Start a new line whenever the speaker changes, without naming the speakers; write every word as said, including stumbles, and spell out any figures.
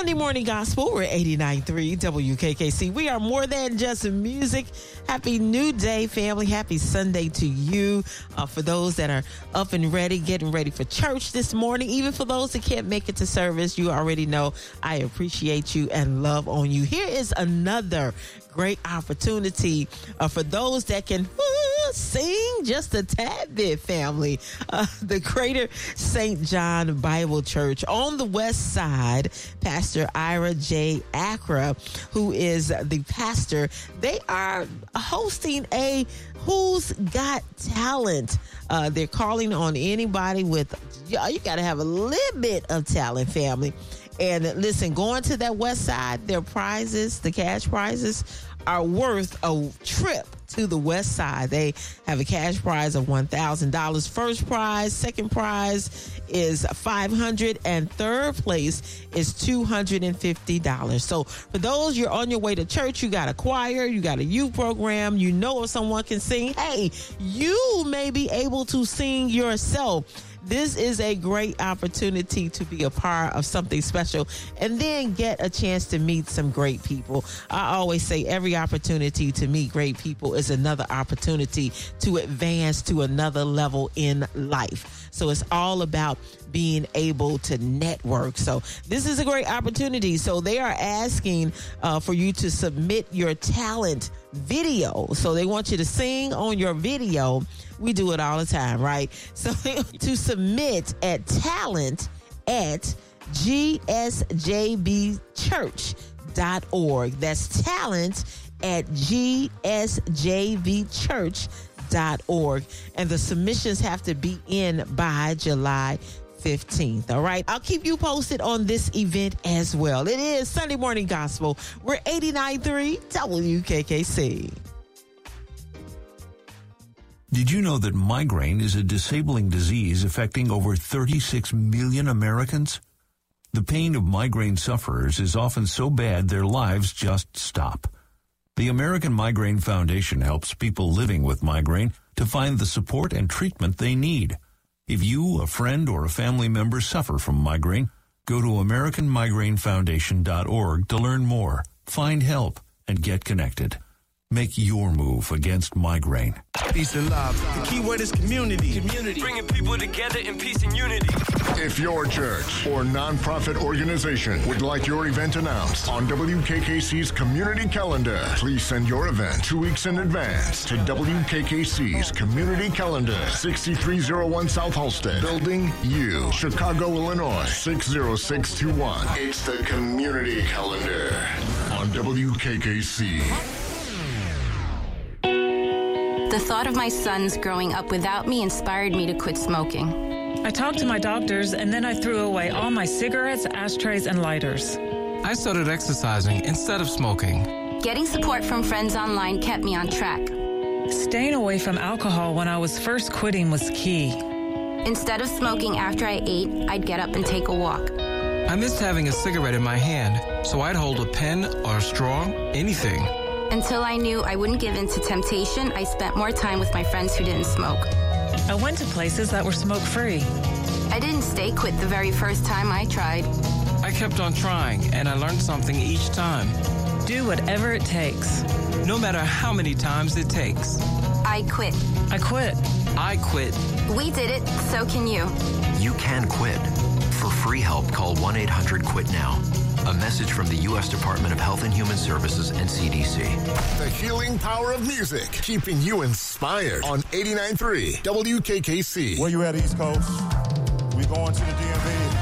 Sunday Morning Gospel. We're eighty-nine point three W K K C. We are more than just music. Happy New Day, family. Happy Sunday to you. Uh, for those that are up and ready, getting ready for church this morning, even for those that can't make it to service, you already know I appreciate you and love on you. Here is another great opportunity uh, for those that can uh, sing just a tad bit, family. Uh, the Greater Saint John Bible Church on the west side, Pastor Ira J. Accra, who is the pastor, they are hosting a Who's Got Talent. Uh, they're calling on anybody with, you got to have a little bit of talent, family. And listen, going to that west side, their prizes, the cash prizes, are worth a trip to the west side. They have a cash prize of one thousand dollars. First prize, second prize is five hundred dollars, and third place is two hundred fifty dollars. So for those, you're on your way to church, you got a choir, you got a youth program, you know if someone can sing, hey, you may be able to sing yourself. This is a great opportunity to be a part of something special and then get a chance to meet some great people. I always say every opportunity to meet great people is another opportunity to advance to another level in life. So it's all about being able to network. So this is a great opportunity. So they are asking uh, for you to submit your talent video. So they want you to sing on your video. We do it all the time, right? So to submit at talent at G S J B church dot org. That's talent at G S J B church dot org. And the submissions have to be in by July fifteenth. All right. I'll keep you posted on this event as well. It is Sunday Morning Gospel. We're eighty-nine point three W K K C.
Did you know that migraine is a disabling disease affecting over thirty-six million Americans? The pain of migraine sufferers is often so bad their lives just stop. The American Migraine Foundation helps people living with migraine to find the support and treatment they need. If you, a friend, or a family member suffer from migraine, go to American Migraine Foundation dot org to learn more, find help, and get connected. Make your move against migraine.
Peace and love. The key word is community. Community.
Bringing people together in peace and unity.
If your church or nonprofit organization would like your event announced on W K K C's community calendar, please send your event two weeks in advance to W K K C's community calendar, sixty-three oh one South Halsted, Building U, Chicago, Illinois, six oh six two one. It's the community calendar on W K K C.
The thought of my sons growing up without me inspired me to quit smoking.
I talked to my doctors, and then I threw away all my cigarettes, ashtrays, and lighters.
I started exercising instead of smoking.
Getting support from friends online kept me on track.
Staying away from alcohol when I was first quitting was key.
Instead of smoking after I ate, I'd get up and take a walk.
I missed having a cigarette in my hand, so I'd hold a pen or a straw, anything.
Until I knew I wouldn't give in to temptation, I spent more time with my friends who didn't smoke.
I went to places that were smoke-free.
I didn't stay quit the very first time I tried.
I kept on trying, and I learned something each time.
Do whatever it takes.
No matter how many times it takes.
I quit.
I quit.
I quit.
We did it, so can you.
You can quit. For free help, call one eight hundred quit now. A message from the U S Department of Health and Human Services and C D C.
The healing power of music, keeping you inspired on eighty-nine point three W K K C.
Where you at, East Coast? We going to the D M V.